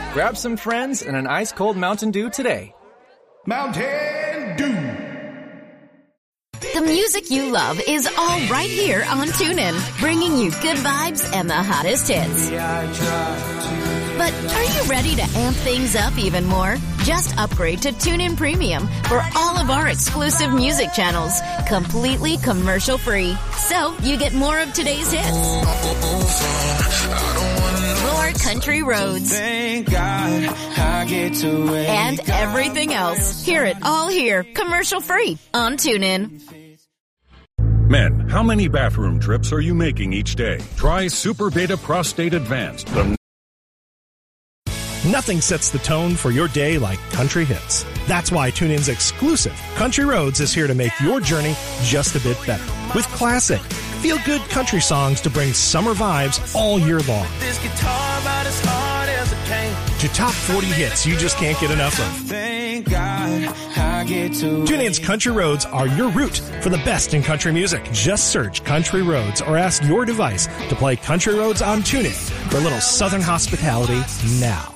Grab some friends and an ice-cold Mountain Dew today. Mountain Dew. The music you love is all right here on TuneIn, bringing you good vibes and the hottest hits. But are you ready to amp things up even more? Just upgrade to TuneIn Premium for all of our exclusive music channels, completely commercial-free. So you get more of today's hits, more country roads, Thank God I get to wake and everything else. Hear it all here, commercial-free on TuneIn. Men, how many bathroom trips are you making each day? Try Super Beta Prostate Advanced. Nothing sets the tone for your day like country hits. That's why TuneIn's exclusive Country Roads is here to make your journey just a bit better. With classic, feel-good country songs to bring summer vibes all year long. this guitar about as hard as it came. To top 40 hits you just can't get enough of. Thank God I get to TuneIn's Country Roads are your route for the best in country music. Just search Country Roads or ask your device to play Country Roads on TuneIn for a little Southern hospitality now.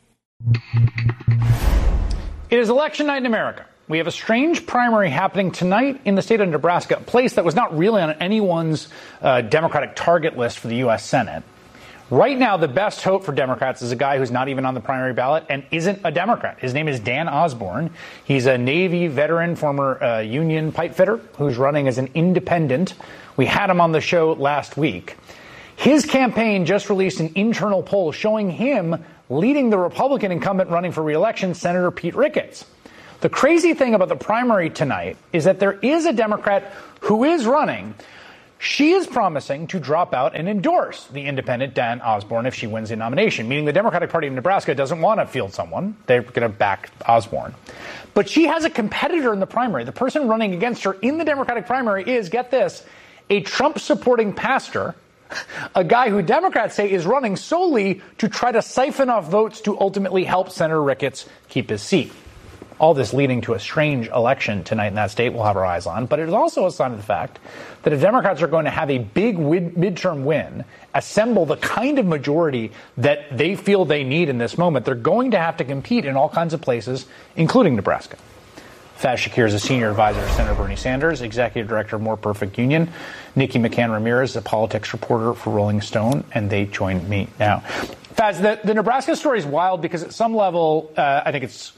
It is election night in America. We have a strange primary happening tonight in the state of Nebraska, a place that was not really on anyone's Democratic target list for the U.S. Senate. Right now, the best hope for Democrats is a guy who's not even on the primary ballot and isn't a Democrat. His name is Dan Osborne. He's a Navy veteran, former Union pipe fitter, who's running as an independent. We had him on the show last week. His campaign just released an internal poll showing him leading the Republican incumbent running for re-election, Senator Pete Ricketts. The crazy thing about the primary tonight is that there is a Democrat who is running. She is promising to drop out and endorse the independent Dan Osborne if she wins the nomination, meaning the Democratic Party of Nebraska doesn't want to field someone. They're going to back Osborne. But she has a competitor in the primary. The person running against her in the Democratic primary is, get this, a Trump-supporting pastor, a guy who Democrats say is running solely to try to siphon off votes to ultimately help Senator Ricketts keep his seat. All this leading to a strange election tonight in that state we'll have our eyes on. But it is also a sign of the fact that if Democrats are going to have a big midterm win, assemble the kind of majority that they feel they need in this moment, they're going to have to compete in all kinds of places, including Nebraska. Faz Shakir is a senior advisor to Senator Bernie Sanders, executive director of More Perfect Union. Nikki McCann Ramirez is a politics reporter for Rolling Stone, and they join me now. Faz, the Nebraska story is wild because at some level, I think it's,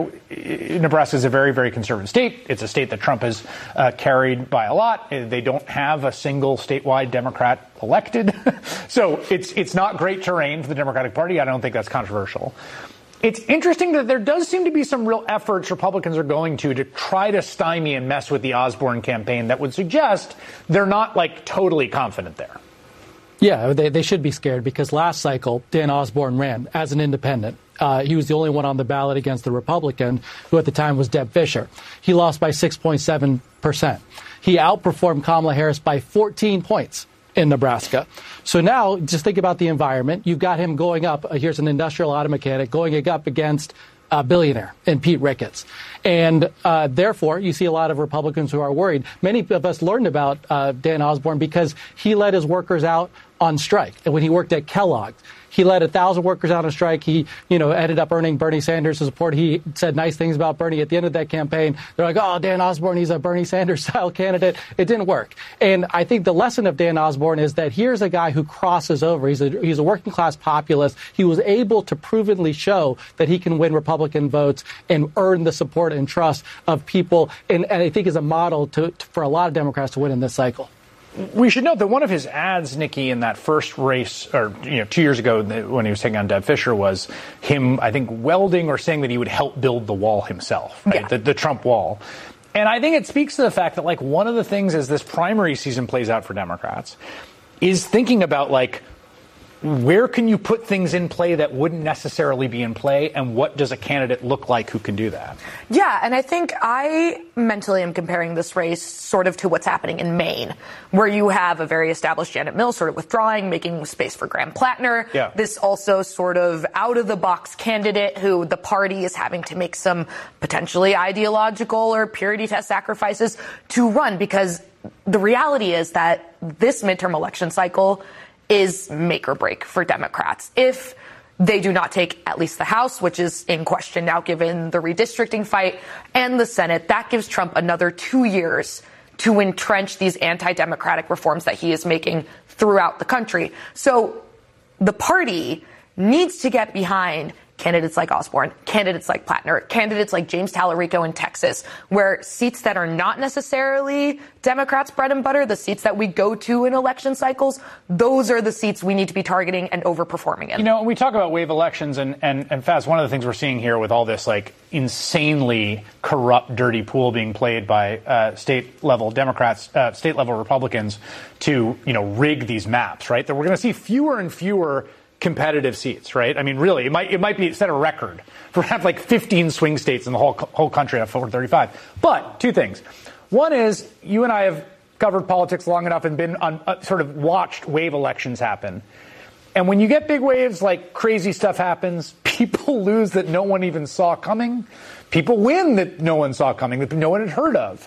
Nebraska is a very, very conservative state. It's a state that Trump has carried by a lot. They don't have a single statewide Democrat elected. So it's not great terrain for the Democratic Party. I don't think that's controversial. It's interesting that there does seem to be some real efforts Republicans are going to try to stymie and mess with the Osborne campaign that would suggest they're not totally confident there. Yeah, they should be scared because last cycle, Dan Osborne ran as an independent. He was the only one on the ballot against the Republican, who at the time was Deb Fischer. He lost by 6.7%. He outperformed Kamala Harris by 14 points in Nebraska. So now just think about the environment. You've got him going up. Here's an industrial auto mechanic going up against a billionaire in Pete Ricketts. And therefore, you see a lot of Republicans who are worried. Many of us learned about Dan Osborne because he led his workers out on strike. And when he worked at Kellogg, he led 1,000 workers out on strike. He, ended up earning Bernie Sanders' support. He said nice things about Bernie at the end of that campaign. They're like, oh, Dan Osborne, he's a Bernie Sanders-style candidate. It didn't work. And I think the lesson of Dan Osborne is that here's a guy who crosses over. He's a working-class populist. He was able to provenly show that he can win Republican votes and earn the support and trust of people, and I think is a model for a lot of Democrats to win in this cycle. We should note that one of his ads, Nikki, in that first race, or 2 years ago when he was taking on Deb Fischer, was him, I think, welding or saying that he would help build the wall himself, right? Yeah. The Trump wall. And I think it speaks to the fact that, one of the things as this primary season plays out for Democrats is thinking about, where can you put things in play that wouldn't necessarily be in play, and what does a candidate look like who can do that? Yeah, and I think I mentally am comparing this race sort of to what's happening in Maine, where you have a very established Janet Mills sort of withdrawing, making space for Graham Plattner. Yeah. This also sort of out-of-the-box candidate who the party is having to make some potentially ideological or purity test sacrifices to run, because the reality is that this midterm election cycle is make or break for Democrats. If They do not take at least the House, which is in question now given the redistricting fight, and the Senate. That gives Trump another 2 years to entrench these anti-democratic reforms that he is making throughout the country. So the party needs to get behind candidates like Osborne, candidates like Plattner, candidates like James Tallarico in Texas, where seats that are not necessarily Democrats' bread and butter, the seats that we go to in election cycles, those are the seats we need to be targeting and overperforming in. You know, when we talk about wave elections and Faz, one of the things we're seeing here with all this like insanely corrupt, dirty pool being played by state-level Democrats, state-level Republicans to, you know, rig these maps, right? That we're going to see fewer and fewer competitive seats, right? I mean, really, it might be set a record for have like 15 swing states in the whole country at 435. But two things. One is you and I have covered politics long enough and been on sort of watched wave elections happen. And when you get big waves, like crazy stuff happens, people lose that no one even saw coming. People win that no one saw coming, that no one had heard of.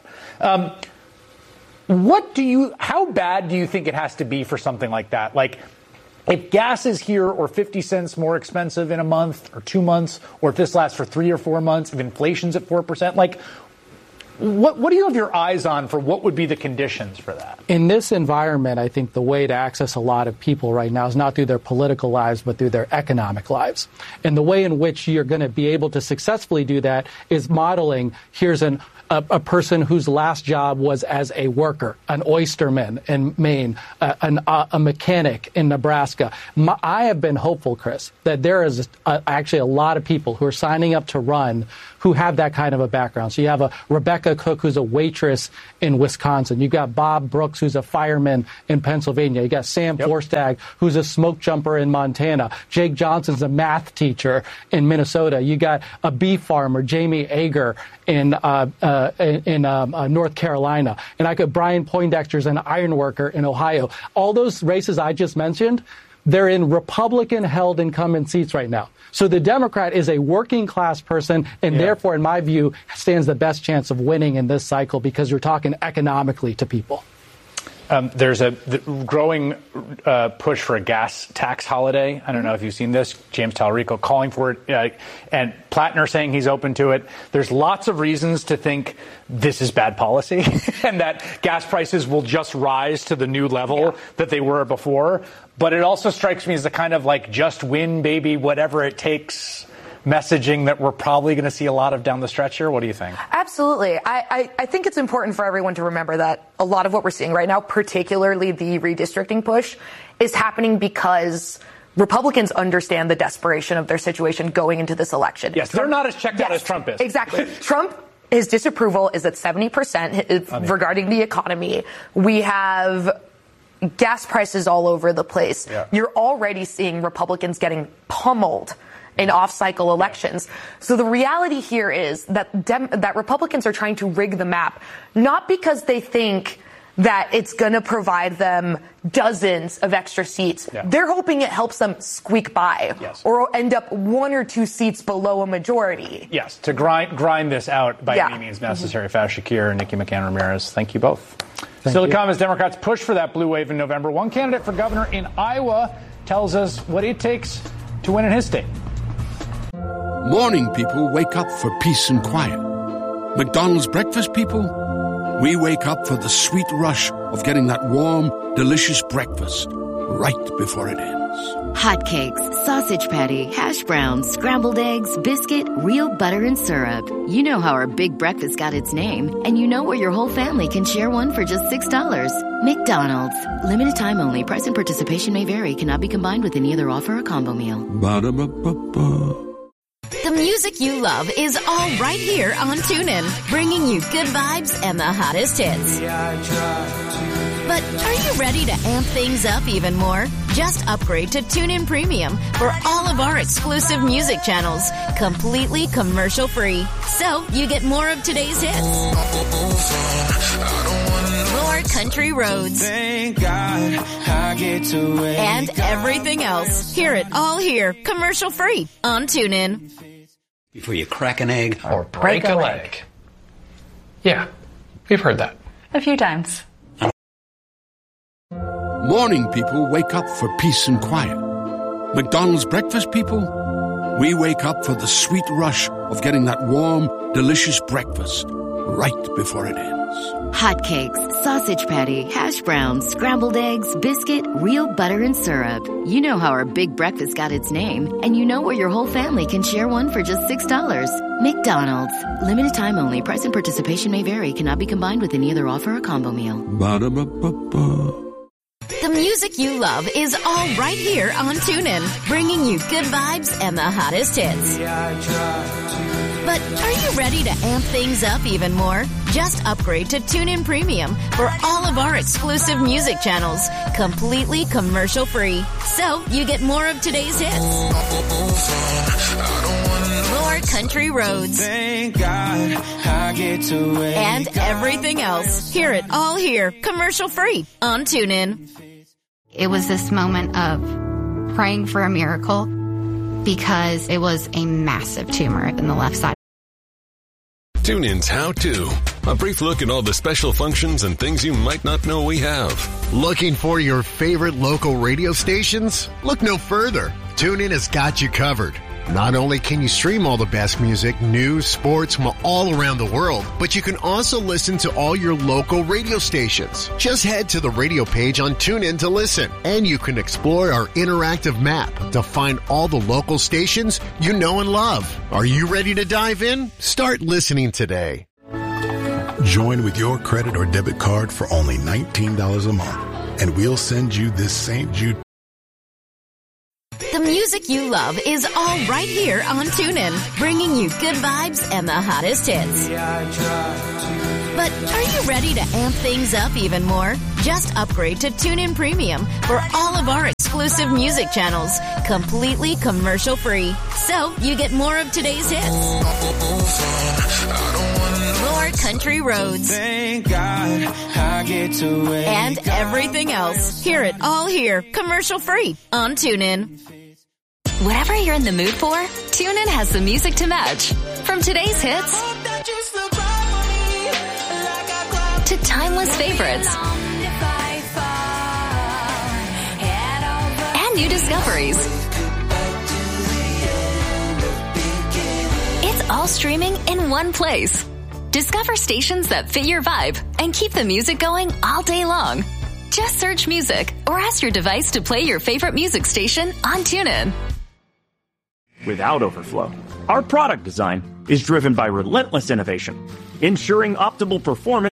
How bad do you think it has to be for something like that? Like, if gas is here or 50 cents more expensive in a month or 2 months, or if this lasts for 3 or 4 months, if inflation's at 4%, like, what do you have your eyes on for what would be the conditions for that? In this environment, I think the way to access a lot of people right now is not through their political lives, but through their economic lives. And the way in which you're going to be able to successfully do that is modeling, here's a person whose last job was as a worker, an oysterman in Maine, a mechanic in Nebraska. I have been hopeful, Chris, that there is actually a lot of people who are signing up to run who have that kind of a background. So you have a Rebecca Cook, who's a waitress in Wisconsin. You've got Bob Brooks, who's a fireman in Pennsylvania. You got Sam Forstag, who's a smoke jumper in Montana. Jake Johnson's a math teacher in Minnesota. You got a beef farmer, Jamie Ager, in North Carolina. And Brian Poindexter's an iron worker in Ohio. All those races I just mentioned, they're in Republican-held incumbent seats right now. So the Democrat is a working-class person, and therefore, in my view, stands the best chance of winning in this cycle because you're talking economically to people. There's a growing push for a gas tax holiday. I don't know if you've seen this. James Tallarico calling for it, and Plattner saying he's open to it. There's lots of reasons to think this is bad policy and that gas prices will just rise to the new level that they were before. But it also strikes me as a kind of like just win, baby, whatever it takes messaging that we're probably going to see a lot of down the stretch here. What do you think? Absolutely. I think it's important for everyone to remember that a lot of what we're seeing right now, particularly the redistricting push, is happening because Republicans understand the desperation of their situation going into this election. Yes, they're not as checked out as Trump is. Exactly. Trump, his disapproval is at 70% regarding the economy. We have gas prices all over the place. Yeah. You're already seeing Republicans getting pummeled in off-cycle elections. So the reality here is that that Republicans are trying to rig the map, not because they think that it's going to provide them dozens of extra seats. Yeah. They're hoping it helps them squeak by or end up 1 or 2 seats below a majority. Yes, to grind this out by any means necessary. Faz Shakir and Nikki McCann Ramirez, thank you both. Still to come as Democrats push for that blue wave in November. One candidate for governor in Iowa tells us what it takes to win in his state. Morning people wake up for peace and quiet. McDonald's breakfast people, we wake up for the sweet rush of getting that warm, delicious breakfast right before it ends. Hotcakes, sausage patty, hash browns, scrambled eggs, biscuit, real butter and syrup. You know how our big breakfast got its name, and you know where your whole family can share one for just $6. McDonald's. Limited time only. Price and participation may vary. Cannot be combined with any other offer or combo meal. Ba-da-ba-ba-ba. The music you love is all right here on TuneIn, bringing you good vibes and the hottest hits. But are you ready to amp things up even more? Just upgrade to TuneIn Premium for all of our exclusive music channels, completely commercial-free. So you get more of today's hits, more country roads, thank God I get to wake and everything else. Hear it all here, commercial-free on TuneIn. Before you crack an egg or break a leg. Yeah, we've heard that a few times. Morning people wake up for peace and quiet. McDonald's breakfast people, we wake up for the sweet rush of getting that warm, delicious breakfast right before it ends. Hotcakes, sausage patty, hash browns, scrambled eggs, biscuit, real butter and syrup. You know how our big breakfast got its name, and you know where your whole family can share one for just $6. McDonald's. Limited time only. Price and participation may vary. Cannot be combined with any other offer or combo meal. Ba-da-ba-ba-ba. The music you love is all right here on TuneIn, bringing you good vibes and the hottest hits. But are you ready to amp things up even more? Just upgrade to TuneIn Premium for all of our exclusive music channels, completely commercial-free. So you get more of today's hits, more country roads, Thank God I get to wake and everything else. Hear it all here, commercial-free on TuneIn. It was this moment of praying for a miracle because it was a massive tumor in the left side. TuneIn's How To. A brief look at all the special functions and things you might not know we have. Looking for your favorite local radio stations? Look no further. TuneIn has got you covered. Not only can you stream all the best music, news, sports from all around the world, but you can also listen to all your local radio stations. Just head to the radio page on TuneIn to listen, and you can explore our interactive map to find all the local stations you know and love. Are you ready to dive in? Start listening today. Join with your credit or debit card for only $19 a month, and we'll send you this St. Jude. The music you love is all right here on TuneIn, bringing you good vibes and the hottest hits. But are you ready to amp things up even more? Just upgrade to TuneIn Premium for all of our exclusive music channels, completely commercial-free. So you get more of today's hits, more country roads, Thank God I get to wake and everything else. Hear it all here, commercial-free on TuneIn. Whatever you're in the mood for, TuneIn has the music to match. From today's hits to timeless favorites and new discoveries. It's all streaming in one place. Discover stations that fit your vibe and keep the music going all day long. Just search music or ask your device to play your favorite music station on TuneIn. Without overflow, our product design is driven by relentless innovation, ensuring optimal performance